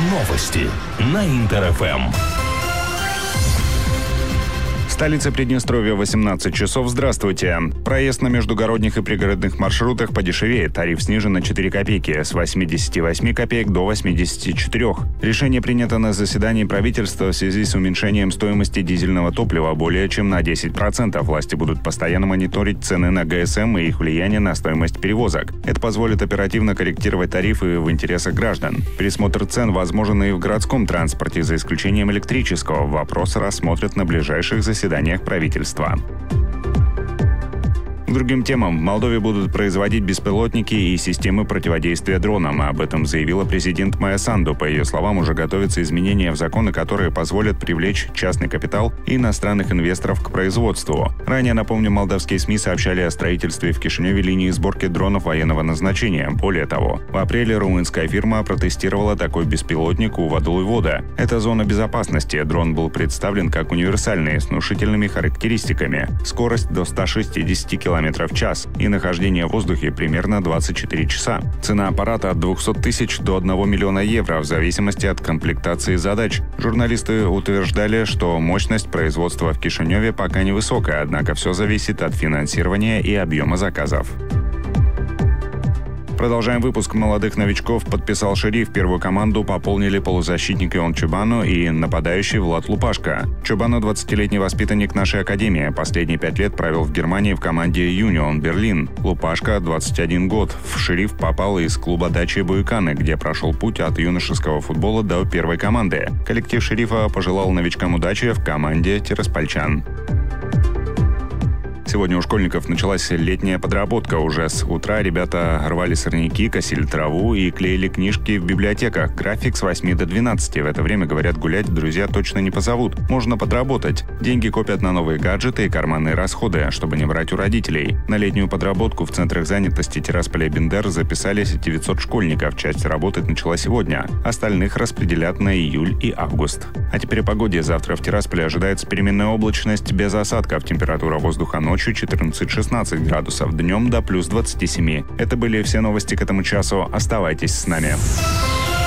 Новости на Интер-ФМ. Столица Приднестровья, 18 часов. Здравствуйте. Проезд на междугородних и пригородных маршрутах подешевеет. Тариф снижен на 4 копейки с 88 копеек до 84. Решение принято на заседании правительства в связи с уменьшением стоимости дизельного топлива более чем на 10%. Власти будут постоянно мониторить цены на ГСМ и их влияние на стоимость перевозок. Это позволит оперативно корректировать тарифы в интересах граждан. Пересмотр цен возможен и в городском транспорте, за исключением электрического. Вопрос рассмотрят на ближайших заседаниях правительства. К другим темам. В Молдове будут производить беспилотники и системы противодействия дронам. Об этом заявила президент Майя Санду. По ее словам, уже готовятся изменения в законы, которые позволят привлечь частный капитал и иностранных инвесторов к производству. Ранее, напомню, молдавские СМИ сообщали о строительстве в Кишиневе линии сборки дронов военного назначения. Более того, в апреле румынская фирма протестировала такой беспилотник у Вадулуйвода. Это зона безопасности. Дрон был представлен как универсальный, с внушительными характеристиками. Скорость до 160 км в час и нахождение в воздухе примерно 24 часа. Цена аппарата от 200 тысяч до 1 миллиона евро в зависимости от комплектации задач. Журналисты утверждали, что мощность производства в Кишиневе пока невысокая, однако все зависит от финансирования и объема заказов. Продолжаем выпуск. Молодых новичков подписал Шериф. Первую команду пополнили полузащитник Ион Чубану и нападающий Влад Лупашко. Чубану — 20-летний воспитанник нашей академии. Последние 5 лет провел в Германии в команде Юнион Берлин. Лупашко — 21 год. В Шериф попал из клуба Дачи Буйканы, где прошел путь от юношеского футбола до первой команды. Коллектив Шерифа пожелал новичкам удачи в команде тираспольчан. Сегодня у школьников началась летняя подработка. Уже с утра ребята рвали сорняки, косили траву и клеили книжки в библиотеках. График с 8 до 12. В это время, говорят, гулять друзья точно не позовут. Можно подработать. Деньги копят на новые гаджеты и карманные расходы, чтобы не брать у родителей. На летнюю подработку в центрах занятости Тирасполя и Бендер записались 900 школьников. Часть работать начала сегодня. Остальных распределят на июль и август. А теперь о погоде. Завтра в Тирасполе ожидается переменная облачность без осадков. Температура воздуха ночью 14-16 градусов, днем до плюс 27. Это были все новости к этому часу. Оставайтесь с нами.